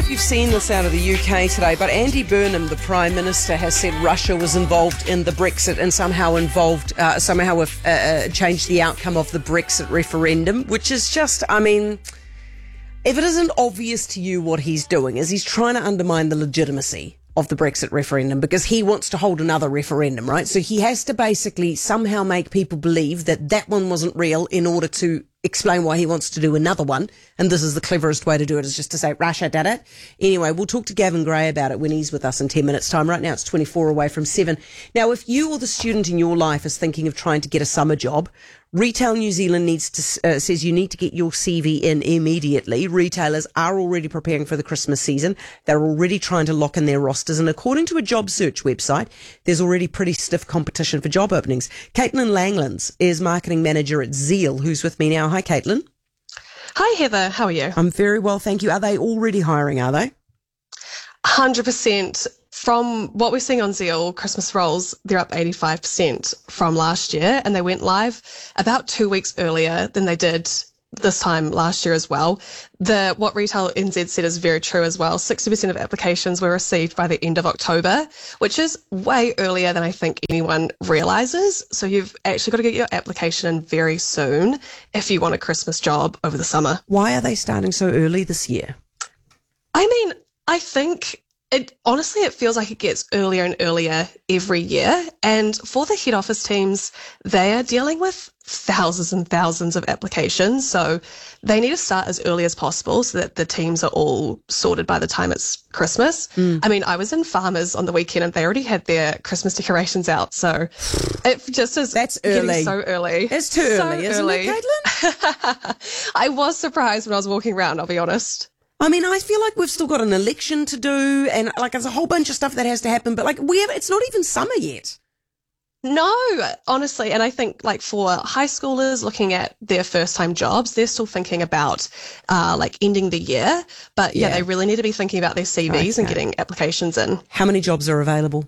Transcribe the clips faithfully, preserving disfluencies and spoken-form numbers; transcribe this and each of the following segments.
if you've seen this out of the U K today, but Andy Burnham, the Prime Minister, has said Russia was involved in the Brexit and somehow involved, uh, somehow uh, uh, changed the outcome of the Brexit referendum, which is just, I mean, if it isn't obvious to you what he's doing, is he's trying to undermine the legitimacy of the Brexit referendum because he wants to hold another referendum, right? So he has to basically somehow make people believe that that one wasn't real in order to explain why he wants to do another one. And this is the cleverest way to do it, is just to say Russia did it. Anyway, we'll talk to Gavin Gray about it when he's with us in ten minutes time. Right now it's twenty-four away from seven. Now, if you or the student in your life is thinking of trying to get a summer job, Retail New Zealand needs to, uh, says you need to get your C V in immediately. Retailers are already preparing for the Christmas season. They're already trying to lock in their rosters. And according to a job search website, there's already pretty stiff competition for job openings. Caitlin Langlands is marketing manager at Zeal, who's with me now. Hi, Caitlin. Hi, Heather. How are you? I'm very well, thank you. Are they already hiring, are they? one hundred percent. From what we're seeing on Zeal, Christmas roles, they're up eighty-five percent from last year, and they went live about two weeks earlier than they did this time last year as well. The what Retail N Z said is very true as well. sixty percent of applications were received by the end of October, which is way earlier than I think anyone realises. So you've actually got to get your application in very soon if you want a Christmas job over the summer. Why are they starting so early this year? I mean, I think It honestly, it feels like it gets earlier and earlier every year. And for the head office teams, they are dealing with thousands and thousands of applications. So they need to start as early as possible so that the teams are all sorted by the time it's Christmas. Mm. I mean, I was in Farmers on the weekend and they already had their Christmas decorations out. So it just is That's early. so early. It's too so early, isn't early. it, Caitlin? I was surprised when I was walking around, I'll be honest. I mean, I feel like we've still got an election to do and like there's a whole bunch of stuff that has to happen, but like we have, it's not even summer yet. No, honestly. And I think like for high schoolers looking at their first time jobs, they're still thinking about uh, like ending the year. But yeah, yeah, they really need to be thinking about their C Vs okay. and getting applications in. How many jobs are available?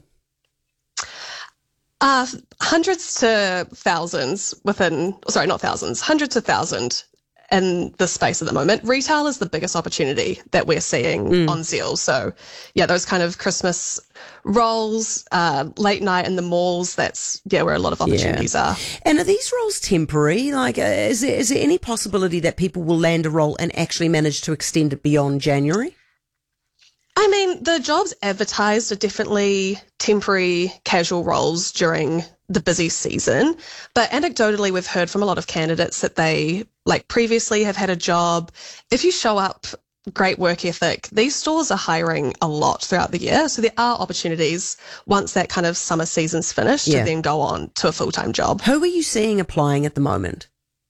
Uh, hundreds to thousands within, sorry, not thousands, hundreds to thousand. In the space at the moment. Retail is the biggest opportunity that we're seeing mm. on Zeal. So, yeah, those kind of Christmas roles, uh, late night in the malls, that's, yeah, where a lot of opportunities yeah. are. And are these roles temporary? Like, uh, is there, is there any possibility that people will land a role and actually manage to extend it beyond January? I mean, the jobs advertised are definitely temporary casual roles during the busy season. But anecdotally, we've heard from a lot of candidates that they, like, previously have had a job. If you show up, great work ethic, these stores are hiring a lot throughout the year. So there are opportunities once that kind of summer season's finished yeah. to then go on to a full-time job. Who are you seeing applying at the moment?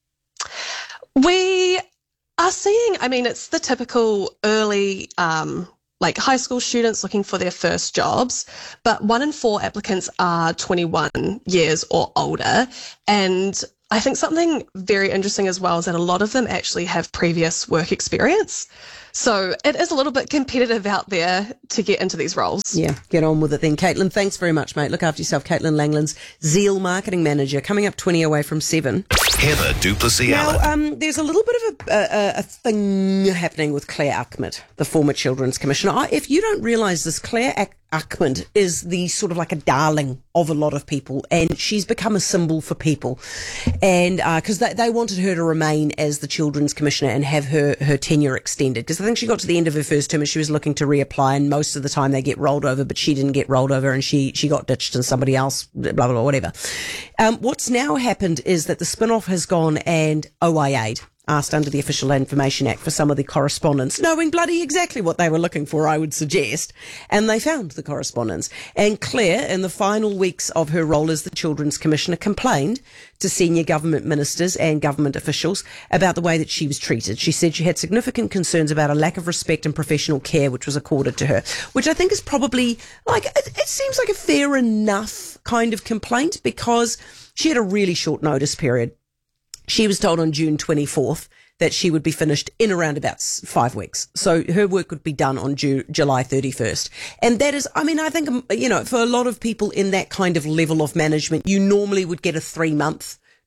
We are seeing, I mean, it's the typical early um like high school students looking for their first jobs, but one in four applicants are twenty-one years or older. And I think something very interesting as well is that a lot of them actually have previous work experience. So it is a little bit competitive out there to get into these roles. Yeah, get on with it then. Caitlin, thanks very much, mate. Look after yourself. Caitlin Langlands, Zeal Marketing Manager, coming up twenty away from seven. Heather du Plessis-Allen. Now, um, there's a little bit of a, a, a thing happening with Claire Ahmed, the former Children's Commissioner. I, if you don't realise this, Claire Ahmed is the sort of like a darling of a lot of people, and she's become a symbol for people. And because uh, they, they wanted her to remain as the Children's Commissioner and have her, her tenure extended. Because I think she got to the end of her first term and she was looking to reapply, and most of the time they get rolled over, but she didn't get rolled over and she, she got ditched and somebody else, blah, blah, blah, whatever. Um, what's now happened is that the spin-off has gone and O I A'd. Asked under the Official Information Act for some of the correspondence, knowing bloody exactly what they were looking for, I would suggest. And they found the correspondence. And Claire, in the final weeks of her role as the Children's Commissioner, complained to senior government ministers and government officials about the way that she was treated. She said she had significant concerns about a lack of respect and professional care which was accorded to her, which I think is probably, like, it, it seems like a fair enough kind of complaint because she had a really short notice period. She was told on June twenty-fourth that she would be finished in around about five weeks. So her work would be done on Ju- July thirty-first. And that is, I mean, I think, you know, for a lot of people in that kind of level of management, you normally would get a three month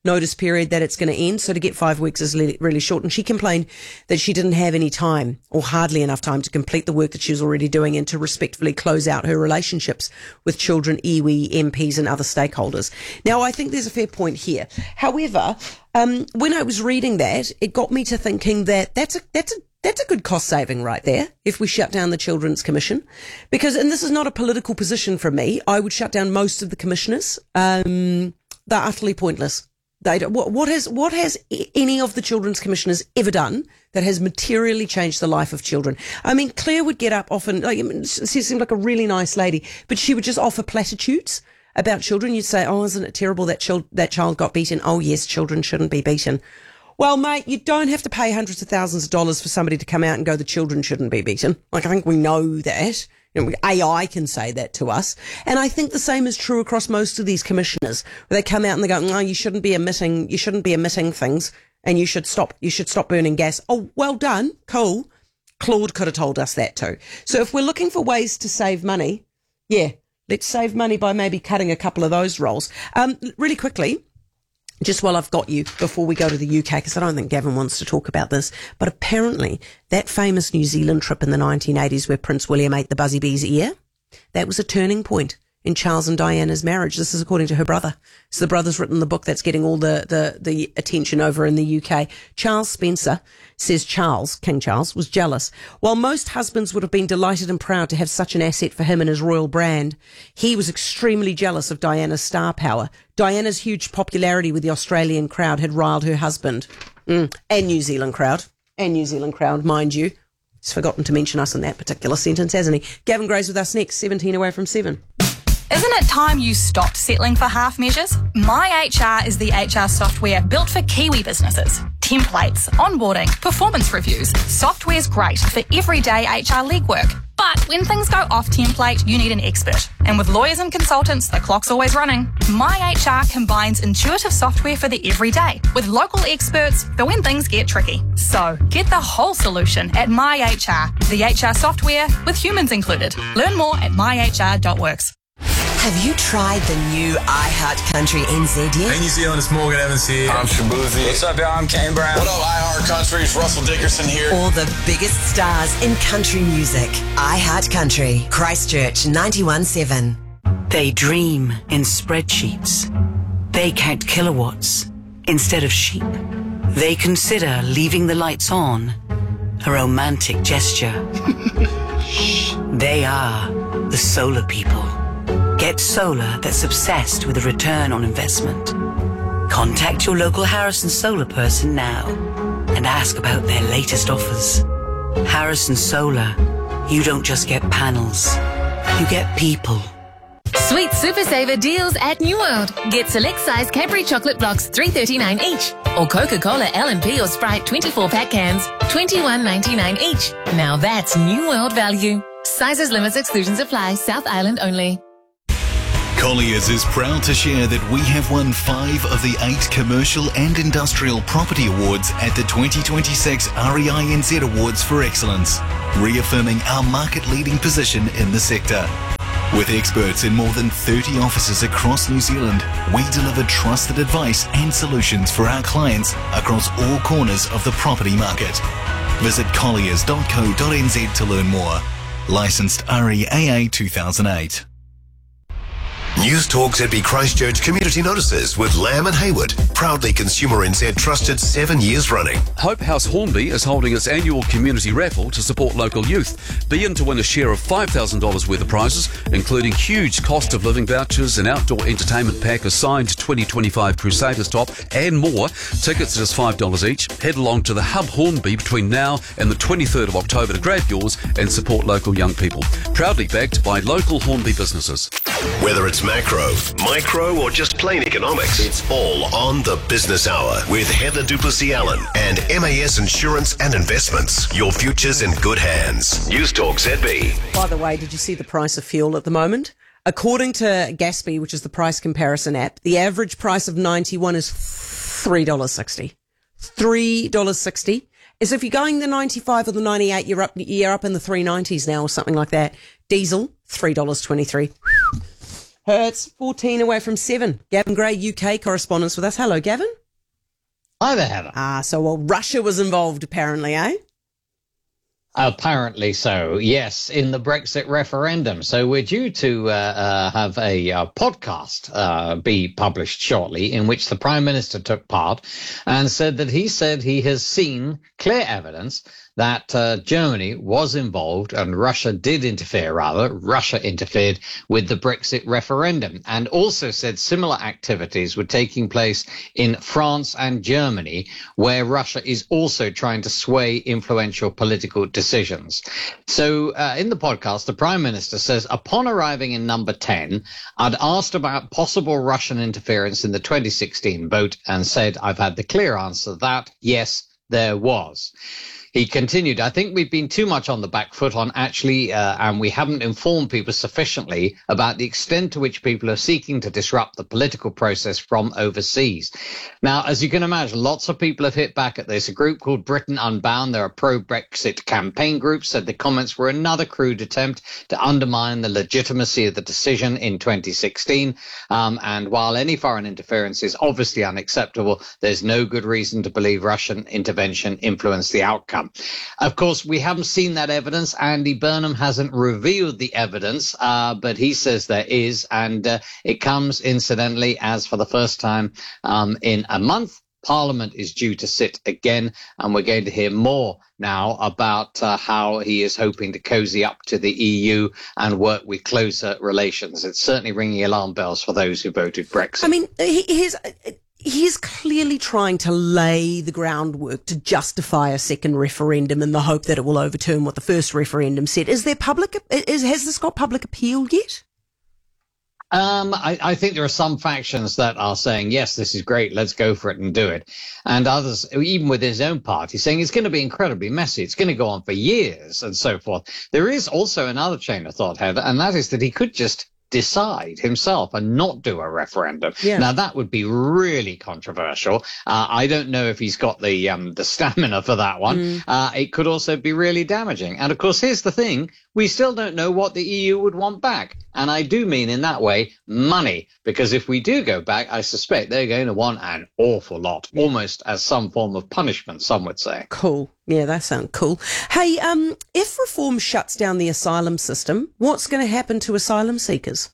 notice period that it's going to end. So to get five weeks is really, really short. And she complained that she didn't have any time or hardly enough time to complete the work that she was already doing and to respectfully close out her relationships with children, iwi, M Ps and other stakeholders. Now, I think there's a fair point here. However, um, when I was reading that, it got me to thinking that that's a, that's a, That's a good cost saving right there if we shut down the Children's Commission. Because, and this is not a political position from me, I would shut down most of the commissioners. Um, they're utterly pointless. They don't, what, what has what has any of the Children's Commissioners ever done that has materially changed the life of children? I mean, Claire would get up often, like, she seemed like a really nice lady, but she would just offer platitudes about children. You'd say, oh, isn't it terrible that, child, that child got beaten? Oh, yes, children shouldn't be beaten. Well, mate, you don't have to pay hundreds of thousands of dollars for somebody to come out and go, the children shouldn't be beaten. Like, I think we know that. You know, A I can say that to us. And I think the same is true across most of these commissioners, where they come out and they go, no, you shouldn't be emitting, you shouldn't be emitting things, and you should stop, you should stop burning gas. Oh, well done. Cool. Claude could have told us that too. So if we're looking for ways to save money, yeah, let's save money by maybe cutting a couple of those roles. Um, really quickly, just while I've got you, before we go to the U K, because I don't think Gavin wants to talk about this, but apparently that famous New Zealand trip in the nineteen eighties where Prince William ate the Buzzy Bee's ear, that was a turning point in Charles and Diana's marriage. This is according to her brother. So the brother's written the book that's getting all the, the, the attention over in the U K. Charles Spencer says Charles, King Charles, was jealous. While most husbands would have been delighted and proud to have such an asset for him and his royal brand, he was extremely jealous of Diana's star power. Diana's huge popularity with the Australian crowd had riled her husband. Mm. And New Zealand crowd. And New Zealand crowd, mind you. He's forgotten to mention us in that particular sentence, hasn't he? Gavin Gray's with us next, seventeen away from seven. Isn't it time you stopped settling for half measures? My H R is the H R software built for Kiwi businesses. Templates, onboarding, performance reviews. Software's great for everyday H R legwork. But when things go off template, you need an expert. And with lawyers and consultants, the clock's always running. My H R combines intuitive software for the everyday with local experts for when things get tricky. So get the whole solution at My H R, the H R software with humans included. Learn more at my h r dot works. Have you tried the new iHeartCountry N Z yet? Hey New Zealand, it's Morgan Evans here. I'm Shabuzi. What's up, y'all? I'm Kane Brown. What up, iHeartCountry? It's Russell Dickerson here. All the biggest stars in country music. iHeartCountry, Christchurch ninety-one seven. They dream in spreadsheets. They count kilowatts instead of sheep. They consider leaving the lights on a romantic gesture. They are the solar people. Get solar that's obsessed with a return on investment. Contact your local Harrison Solar person now and ask about their latest offers. Harrison Solar, you don't just get panels, you get people. Sweet Super Saver deals at New World. Get select size Cadbury chocolate blocks, three thirty-nine each. Or Coca-Cola L and P or Sprite twenty-four pack cans, twenty-one ninety-nine each. Now that's New World value. Sizes, limits, exclusions apply. South Island only. Colliers is proud to share that we have won five of the eight commercial and industrial property awards at the twenty twenty-six R E I N Z Awards for Excellence, reaffirming our market-leading position in the sector. With experts in more than thirty offices across New Zealand, we deliver trusted advice and solutions for our clients across all corners of the property market. Visit colliers dot co dot n z to learn more. Licensed R E A A two thousand eight. News Talk Z B Christchurch Community Notices with Lamb and Hayward. Proudly Consumer N Z trusted seven years running. Hope House Hornby is holding its annual community raffle to support local youth. Be in to win a share of five thousand dollars worth of prizes, including huge cost of living vouchers, an outdoor entertainment pack, a signed twenty twenty-five Crusaders top, and more. Tickets are just five dollars each. Head along to the Hub Hornby between now and the twenty-third of October to grab yours and support local young people. Proudly backed by local Hornby businesses. Whether it's macro, micro, or just plain economics, it's all on the Business Hour with Heather Duplessis-Allen and M A S Insurance and Investments. Your future's in good hands. News Talk Z B. By the way, did you see the price of fuel at the moment? According to Gaspy, which is the price comparison app, the average price of ninety-one is three dollars sixty. three dollars sixty. As if you're going the ninety-five or the ninety-eight, you're up, you're up in the three nineties now or something like that. Diesel, three dollars twenty-three. It's fourteen away from seven. Gavin Gray, U K correspondent with us. Hello, Gavin. Hi there, Heather. Ah, so well, Russia was involved apparently, eh? Apparently so, yes, in the Brexit referendum. So we're due to uh, uh, have a uh, podcast uh, be published shortly in which the Prime Minister took part and said that he said he has seen clear evidence that uh, Germany was involved and Russia did interfere, rather, Russia interfered with the Brexit referendum, and also said similar activities were taking place in France and Germany, where Russia is also trying to sway influential political decisions. So uh, in the podcast, the Prime Minister says, upon arriving in number ten, I'd asked about possible Russian interference in the twenty sixteen vote and said, I've had the clear answer that, yes, there was. He continued, I think we've been too much on the back foot on actually, uh, and we haven't informed people sufficiently about the extent to which people are seeking to disrupt the political process from overseas. Now, as you can imagine, lots of people have hit back at this. A group called Britain Unbound, they're a pro-Brexit campaign group, said the comments were another crude attempt to undermine the legitimacy of the decision in twenty sixteen. Um, and while any foreign interference is obviously unacceptable, there's no good reason to believe Russian intervention influenced the outcome. Of course, we haven't seen that evidence. Andy Burnham hasn't revealed the evidence, uh, but he says there is, and uh, it comes, incidentally, as for the first time um, in a month, Parliament is due to sit again, and we're going to hear more now about uh, how he is hoping to cozy up to the E U and work with closer relations. It's certainly ringing alarm bells for those who voted Brexit. I mean, he, he's... He's clearly trying to lay the groundwork to justify a second referendum in the hope that it will overturn what the first referendum said. Is there public, is, has this got public appeal yet? Um, I, I think there are some factions that are saying, yes, this is great, let's go for it and do it. And others, even with his own party, saying it's going to be incredibly messy. It's going to go on for years and so forth. There is also another chain of thought, Heather, and that is that he could just decide himself and not do a referendum. Yeah. Now, that would be really controversial. Uh, I don't know if he's got the um, the stamina for that one. Mm. Uh, it could also be really damaging. And, of course, here's the thing. We still don't know what the E U would want back. And I do mean in that way money, because if we do go back, I suspect they're going to want an awful lot, almost as some form of punishment, some would say. Cool. Yeah, that sounds cool. Hey, um, if reform shuts down the asylum system, what's going to happen to asylum seekers?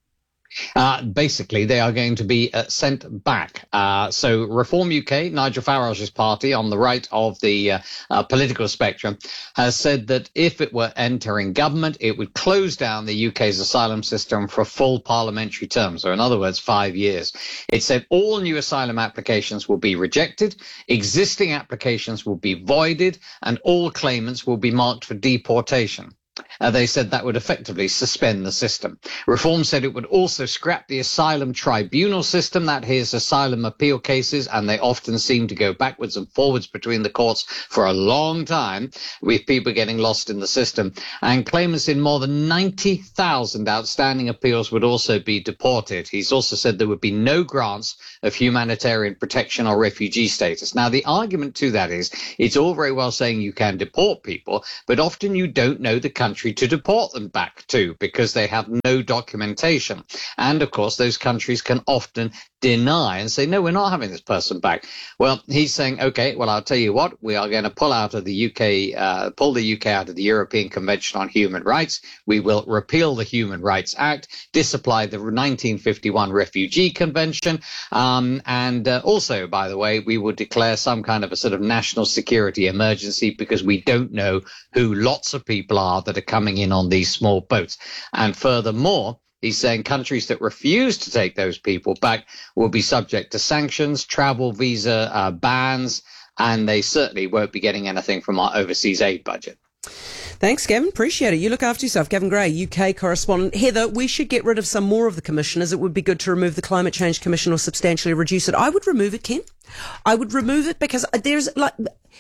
Uh, basically, they are going to be uh, sent back. Uh, so Reform U K, Nigel Farage's party on the right of the uh, uh, political spectrum, has said that if it were entering government, it would close down the U K's asylum system for a full parliamentary term. So in other words, five years. It said all new asylum applications will be rejected, existing applications will be voided, and all claimants will be marked for deportation. Uh, they said that would effectively suspend the system. Reform said it would also scrap the asylum tribunal system. That hears asylum appeal cases, and they often seem to go backwards and forwards between the courts for a long time, with people getting lost in the system. And claimants in more than ninety thousand outstanding appeals would also be deported. He's also said there would be no grants of humanitarian protection or refugee status. Now, the argument to that is it's all very well saying you can deport people, but often you don't know the country to deport them back to because they have no documentation. And, of course, those countries can often deny and say, no, we're not having this person back. Well, he's saying, OK, well, I'll tell you what, we are going to pull out of the U K, uh, pull the U K out of the European Convention on Human Rights. We will repeal the Human Rights Act, disapply the nineteen fifty-one Refugee Convention. Um, and uh, also, by the way, we will declare some kind of a sort of national security emergency because we don't know who lots of people are that are coming in on these small boats. And furthermore, he's saying countries that refuse to take those people back will be subject to sanctions, travel visa uh, bans, and they certainly won't be getting anything from our overseas aid budget. Thanks, Gavin. Appreciate it. You look after yourself. Gavin Gray, U K correspondent. Heather, we should get rid of some more of the commissioners. It would be good to remove the Climate Change Commission or substantially reduce it. I would remove it, Ken. I would remove it because there's like,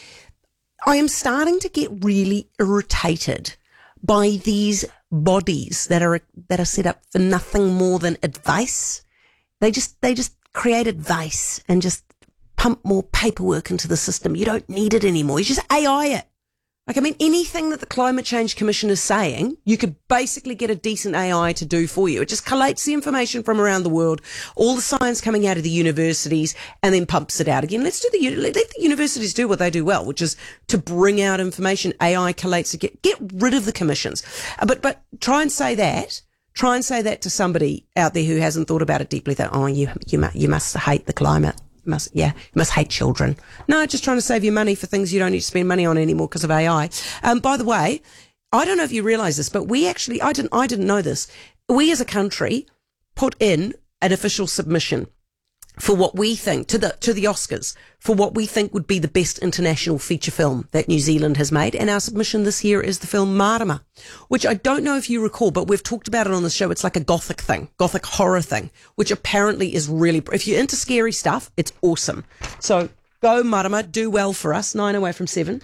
I am starting to get really irritated by these bodies that are that are set up for nothing more than advice. They just they just create advice and just pump more paperwork into the system. You don't need it anymore. You just A I it. Like, I mean, anything that the Climate Change Commission is saying, you could basically get a decent A I to do for you. It just collates the information from around the world, all the science coming out of the universities, and then pumps it out again. Let's do the, let the universities do what they do well, which is to bring out information. A I collates it. Get, get rid of the commissions. Uh, but, but try and say that. Try and say that to somebody out there who hasn't thought about it deeply, that, oh, you, you, mu- you must hate the climate. You must, yeah, you must hate children. No, just trying to save you money for things you don't need to spend money on anymore because of A I. Um, by the way, I don't know if you realise this, but we actually, I didn't, I didn't know this. We as a country put in an official submission for what we think, to the, to the Oscars, for what we think would be the best international feature film that New Zealand has made. And our submission this year is the film Marama, which I don't know if you recall, but we've talked about it on the show. It's like a gothic thing, gothic horror thing, which apparently is really, if you're into scary stuff, it's awesome. So go Marama, do well for us, nine away from seven.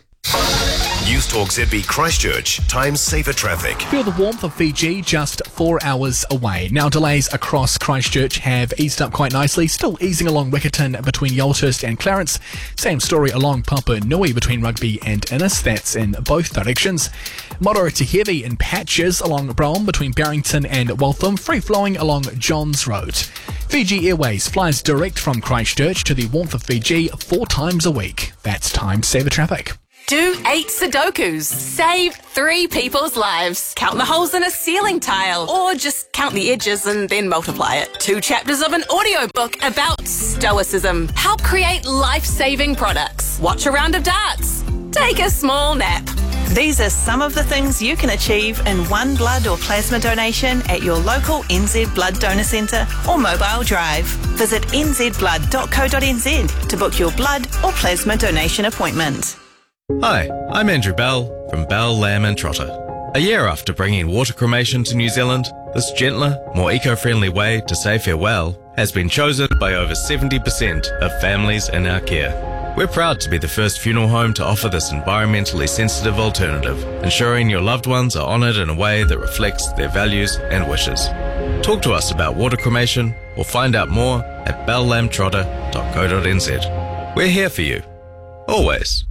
News Talk Z B Christchurch, time saver traffic. Feel the warmth of Fiji just four hours away. Now delays across Christchurch have eased up quite nicely, still easing along Wickerton between Yalhurst and Clarence. Same story along Papa Nui between Rugby and Innis, that's in both directions. Moderate to heavy in patches along Brougham between Barrington and Waltham, free flowing along Johns Road. Fiji Airways flies direct from Christchurch to the warmth of Fiji four times a week. That's time saver traffic. Do eight Sudokus. Save three people's lives. Count the holes in a ceiling tile. Or just count the edges and then multiply it. Two chapters of an audiobook about stoicism. Help create life-saving products. Watch a round of darts. Take a small nap. These are some of the things you can achieve in one blood or plasma donation at your local N Z Blood Donor Centre or mobile drive. Visit n z blood dot co dot n z to book your blood or plasma donation appointment. Hi, I'm Andrew Bell from Bell, Lamb and Trotter. A year after bringing water cremation to New Zealand, this gentler, more eco-friendly way to say farewell has been chosen by over seventy percent of families in our care. We're proud to be the first funeral home to offer this environmentally sensitive alternative, ensuring your loved ones are honoured in a way that reflects their values and wishes. Talk to us about water cremation or find out more at bell lamb trotter dot co dot n z. We're here for you. Always.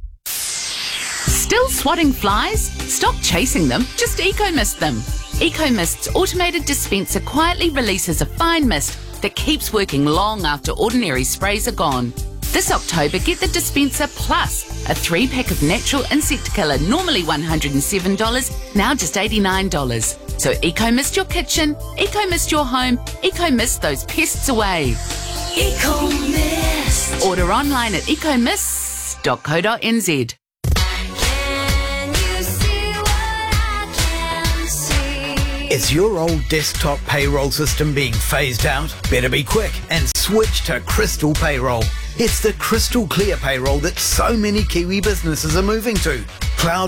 Still swatting flies? Stop chasing them, just EcoMist them. EcoMist's automated dispenser quietly releases a fine mist that keeps working long after ordinary sprays are gone. This October, get the dispenser plus a three-pack of natural insect killer, normally one hundred seven dollars, now just eighty-nine dollars. So EcoMist your kitchen, EcoMist your home, EcoMist those pests away. EcoMist. Order online at ecomist dot co dot n z. Is your old desktop payroll system being phased out? Better be quick and switch to Crystal Payroll. It's the crystal clear payroll that so many Kiwi businesses are moving to. Cloud